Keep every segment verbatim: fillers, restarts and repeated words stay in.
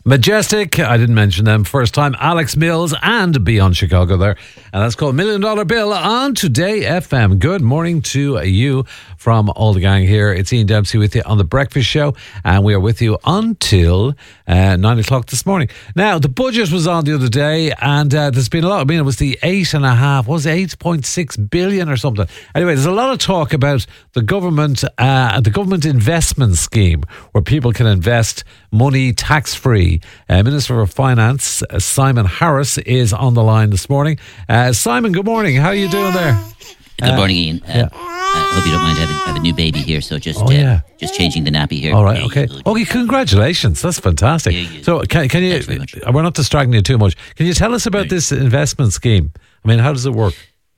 Majestic, I didn't mention them first time, Alex Mills and Beyond Chicago there. And that's called Million Dollar Bill on Today F M. Good morning to you from all the gang here. It's Ian Dempsey with you on The Breakfast Show, and we are with you until uh, nine o'clock this morning. Now, the budget was on the other day, and uh, there's been a lot. I mean, it was the eight and a half, what was it, eight point six billion or something. Anyway, there's a lot of talk about the government, uh, the government investment scheme where people can invest money tax-free. Uh, Minister for Finance, uh, Simon Harris, is on the line this morning. Uh, Simon, good morning. How are you doing there? Good uh, morning, Ian. Uh, yeah. I hope you don't mind having have a new baby here, so just oh, uh, yeah. just changing the nappy here. All right, yeah, okay. Okay, congratulations. That's fantastic. Yeah, yeah. So, can, can you, we're not distracting you too much. Can you tell us about right. this investment scheme? I mean, how does it work?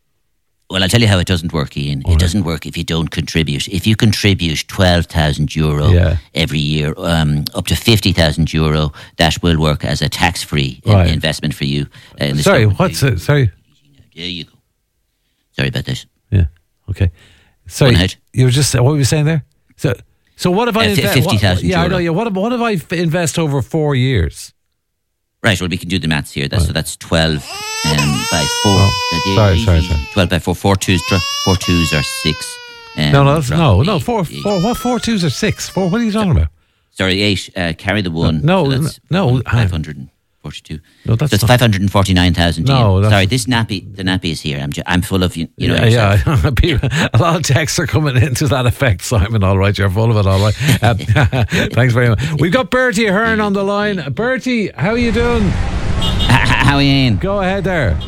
Well, I'll tell you how it doesn't work, Ian. All it right. doesn't work if you don't contribute. If you contribute twelve thousand euro yeah. every year, um, up to fifty thousand euro, that will work as a tax-free right. investment for you. Uh, in sorry, what's it? Sorry. There you go. Sorry about that. Yeah, okay. Sorry, you were just, what were you saying there? So, so what if I uh, invest? fifty thousand Yeah, euro. I know, yeah. What, what if I f- invest over four years? Right, well, we can do the maths here. That's, right. So that's twelve um, by four. Oh, sorry, sorry, sorry. twelve by four. Four twos, four twos are six. Um, no, no, no, no. Four, four, what? Four twos are six. Four, what are you talking about? Sorry, eight. Uh, carry the one. No, so that's no. five hundred forty-two. No, that's, that's five hundred forty-nine thousand. No, that's sorry, this nappy, the nappy is here. I'm, ju- I'm full of, you, you know. Yeah, yeah. People, a lot of texts are coming in to that effect, Simon. All right, you're full of it, all right. Uh, thanks very much. We've got Bertie Ahern on the line. Bertie, how are you doing? How are you, Ian? Go ahead there.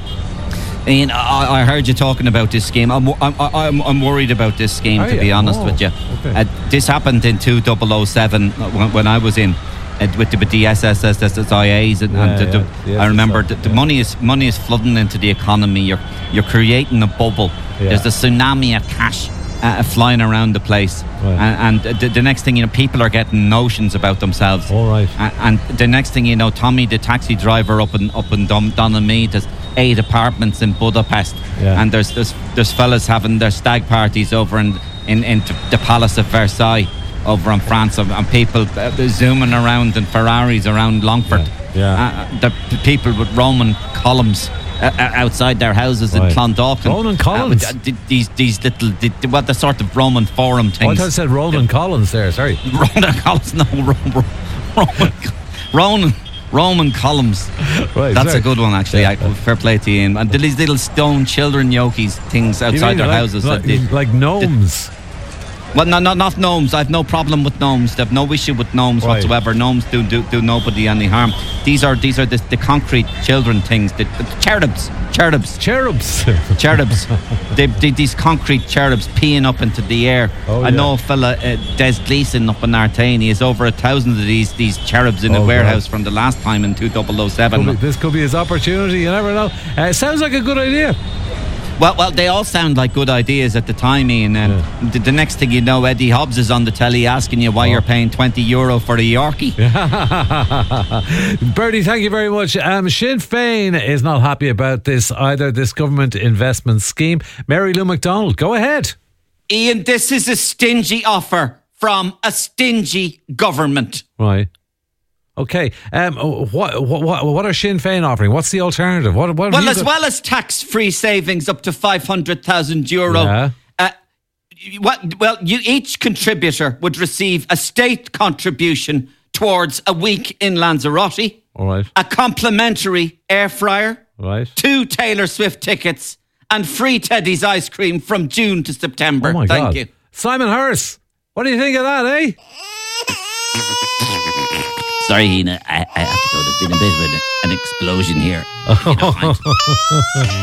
Ian, I, I heard you talking about this scheme. I'm I'm I'm, I'm worried about this scheme, are to you? be honest oh, with you. Okay. Uh, this happened in two thousand seven when, when I was in uh, with the, with the S S S I As, and, yeah, and the, yeah. the, The I remember S S I, the, the yeah. money is money is flooding into the economy. You're you're creating a bubble. Yeah. There's a tsunami of cash uh, flying around the place, right. and, and the, the next thing you know, people are getting notions about themselves. All right. And, and the next thing you know, Tommy, the taxi driver up in up in Dun- Donamead, there's eight apartments in Budapest, yeah. and there's, there's there's fellas having their stag parties over in in, in the Palace of Versailles over in France, and, and people uh, zooming around in Ferraris around Longford. Yeah. yeah. Uh, the, the people with Roman columns uh, outside their houses right. in Clondalkin. Roman columns. Uh, these these little the, what the sort of Roman forum things. Oh, I thought it said Roman yeah. Collins there. Sorry, Roman Collins. No, Roman Roman Roman. Roman columns. Right, that's sorry. a good one, actually. Yeah. I, fair play to you. Ian. And these little stone children yokies things outside their like, houses. Like, that they, like gnomes. They, well, no, no, not gnomes. I have no problem with gnomes. They have no issue with gnomes right. whatsoever. Gnomes do, do do nobody any harm. These are these are the, the concrete children things. The, the cherubs, cherubs, cherubs, cherubs. they, they, these concrete cherubs peeing up into the air. Oh, I yeah. know a fella, uh, Des Gleeson up in Artane. He has over a thousand of these these cherubs in oh, a warehouse God. from the last time in two thousand seven. Could be, this could be his opportunity. You never know. Uh, it sounds like a good idea. Well, well, they all sound like good ideas at the time, Ian. And yeah. the, the next thing you know, Eddie Hobbs is on the telly asking you why oh. you're paying twenty euro for a Yorkie. Bertie, thank you very much. Um, Sinn Féin is not happy about this either, this government investment scheme. Mary Lou McDonald, go ahead. Ian, this is a stingy offer from a stingy government. Right. Okay, um, what, what what are Sinn Féin offering? What's the alternative? What, what well, as got? well as tax-free savings up to five hundred thousand euro. Yeah. Uh, what, well, you each contributor would receive a state contribution towards a week in Lanzarote. All right. A complimentary air fryer. Right. Two Taylor Swift tickets and free Teddy's ice cream from June to September. Oh my Thank God. you. Simon Harris, what do you think of that, eh? Sorry, Ian, I, I have to go. There's been a bit of an, an explosion here. You know,